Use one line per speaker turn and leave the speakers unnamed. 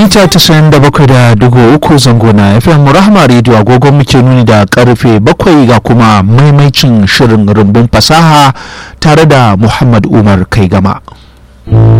mita 97.3 zango na FM Rahama Radio agogon muke nuni da karfe 7 ga kuma maimaicin shirin rumbun fasaha tare da Muhammad Umar Kai Gama.